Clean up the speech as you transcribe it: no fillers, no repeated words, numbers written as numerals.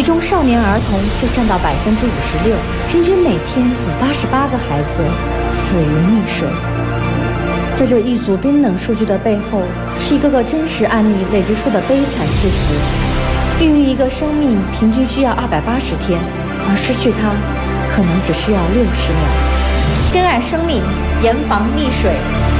中少年儿童就占到56%，平均每天有88个孩子死于溺水。在这一组冰冷数据的背后，是一个个真实案例累积出的悲惨事实。孕育一个生命平均需要280天，而失去它可能只需要60秒。珍爱生命，严防溺水。